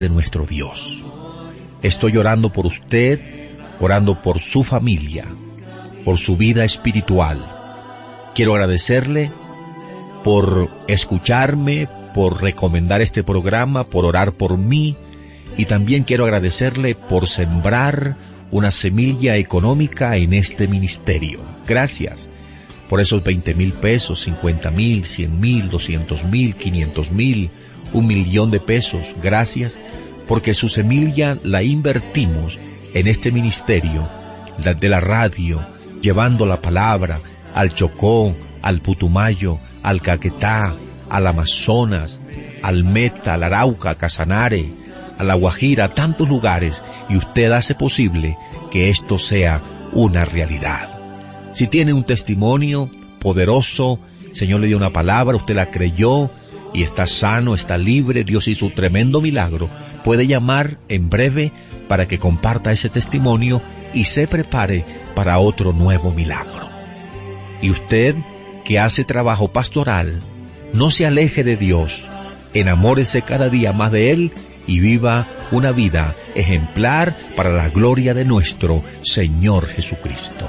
de nuestro Dios. Estoy orando por usted, orando por su familia, por su vida espiritual. Quiero agradecerle por escucharme, por recomendar este programa, por orar por mí, y también quiero agradecerle por sembrar una semilla económica en este ministerio. Gracias por esos 20,000 pesos, 50,000, 100,000, 200,000, 500,000, 1,000,000 de pesos. Gracias, porque su semilla la invertimos en este ministerio de la radio, llevando la palabra al Chocó, al Putumayo, al Caquetá, al Amazonas, al Meta, al Arauca, a Casanare, a La Guajira, a tantos lugares, y usted hace posible que esto sea una realidad. Si tiene un testimonio poderoso, el Señor le dio una palabra, usted la creyó y está sano, está libre, Dios hizo un tremendo milagro, puede llamar en breve para que comparta ese testimonio y se prepare para otro nuevo milagro. Y usted que hace trabajo pastoral, no se aleje de Dios, enamórese cada día más de Él y viva una vida ejemplar para la gloria de nuestro Señor Jesucristo.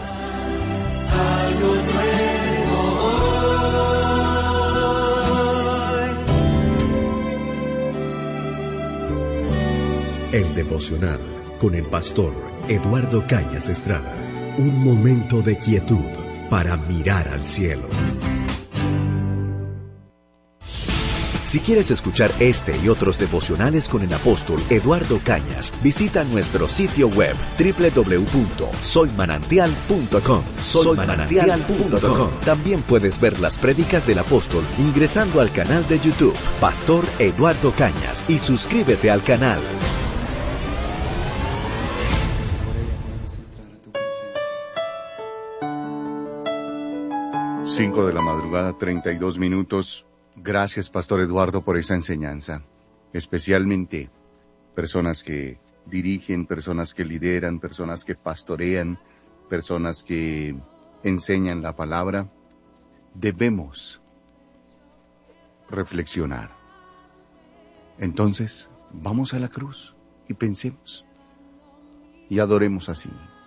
El devocional con el pastor Eduardo Cañas Estrada. Un momento de quietud para mirar al cielo. Si quieres escuchar este y otros devocionales con el apóstol Eduardo Cañas, visita nuestro sitio web www.soymanantial.com. Soymanantial.com. También puedes ver las prédicas del apóstol ingresando al canal de YouTube Pastor Eduardo Cañas y suscríbete al canal. 5 de la madrugada, 32 minutos. Gracias, Pastor Eduardo, por esa enseñanza. Especialmente personas que dirigen, personas que lideran, personas que pastorean, personas que enseñan la palabra. Debemos reflexionar. Entonces, vamos a la cruz y pensemos y adoremos así.